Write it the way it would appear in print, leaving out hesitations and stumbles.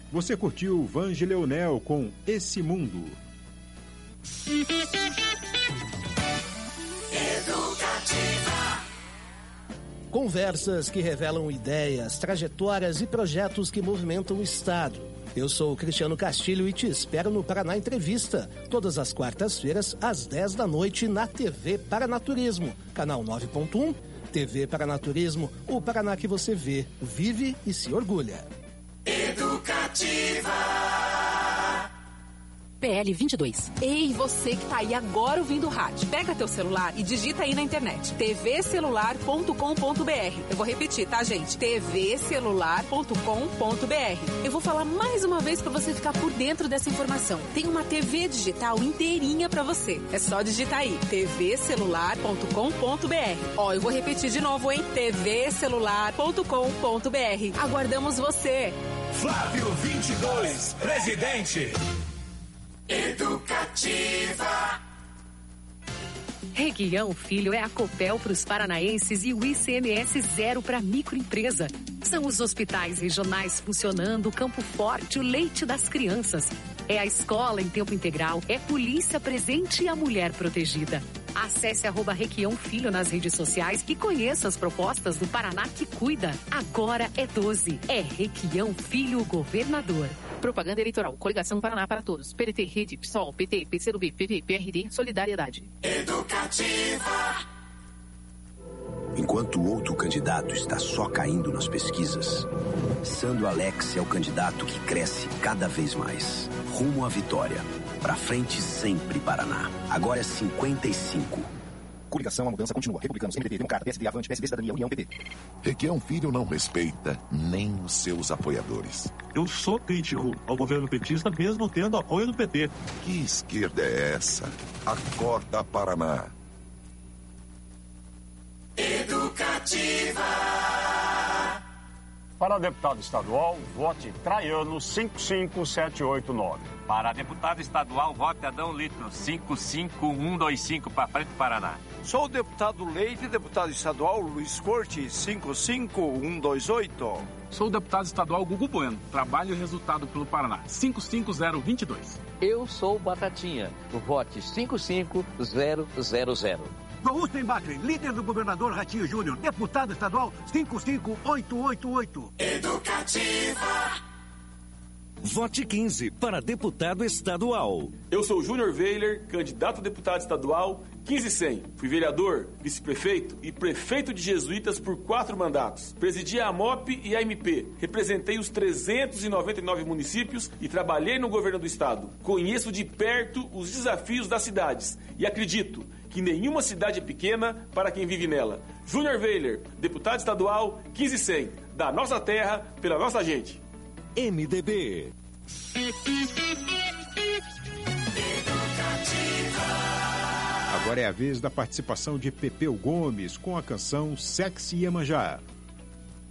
Você curtiu Vange Leonel com Esse Mundo. Educativa. Conversas que revelam ideias, trajetórias e projetos que movimentam o Estado. Eu sou o Cristiano Castilho e te espero no Paraná Entrevista, todas as quartas-feiras, às 10 da noite, na TV Paranaturismo, canal 9.1, TV Paranaturismo, o Paraná que você vê, vive e se orgulha. Educativa. PL 22. Ei, você que tá aí agora ouvindo o rádio. Pega teu celular e digita aí na internet. tvcelular.com.br. Eu vou repetir, tá, gente? tvcelular.com.br. Eu vou falar mais uma vez pra você ficar por dentro dessa informação. Tem uma TV digital inteirinha pra você. É só digitar aí. tvcelular.com.br. Ó, eu vou repetir de novo, hein? tvcelular.com.br. Aguardamos você. Flávio 22, presidente. Educativa. Requião Filho é a Copel para os paranaenses e o ICMS zero para microempresa. São os hospitais regionais funcionando, o Campo Forte, o leite das crianças. É a escola em tempo integral, é polícia presente e a mulher protegida. Acesse @Requião Filho nas redes sociais e conheça as propostas do Paraná que cuida. Agora é 12. É Requião Filho, governador. Propaganda eleitoral. Coligação Paraná para Todos. PDT, Rede, PSOL, PT, PCdoB, PV, PRD, Solidariedade. Educativa. Enquanto o outro candidato está só caindo nas pesquisas, Sandro Alex é o candidato que cresce cada vez mais. Rumo à vitória. Pra frente sempre, Paraná. Agora é 55. Coligação, a mudança continua. Republicanos, MDB, Democrata, PSD, Avante, PSB, Cidadania, União, PP. Requião Filho não respeita nem os seus apoiadores. Eu sou crítico ao governo petista, mesmo tendo apoio do PT. Que esquerda é essa? Acorda, Paraná. Educativa. Para deputado estadual, vote Traiano 55789. Para deputado estadual, vote Adão Litro 55125 para frente, Paraná. Sou o deputado Leite, deputado estadual Luiz Corte 55128. Sou o deputado estadual Gugu Bueno, trabalho e resultado pelo Paraná 55022. Eu sou o Batatinha, vote 55000. Augusto Embacre, líder do governador Ratinho Júnior, deputado estadual 55888. Educativa. Vote 15 para deputado estadual. Eu sou Júnior Weiler, candidato a deputado estadual 15100. Fui vereador, vice-prefeito e prefeito de Jesuítas por 4 mandatos. Presidi a AMOP e a MP. Representei os 399 municípios e trabalhei no governo do estado. Conheço de perto os desafios das cidades e acredito que nenhuma cidade é pequena para quem vive nela. Júnior Weiler, deputado estadual 15100. Da nossa terra, pela nossa gente. MDB. Agora é a vez da participação de Pepeu Gomes com a canção Sexy Iemanjá.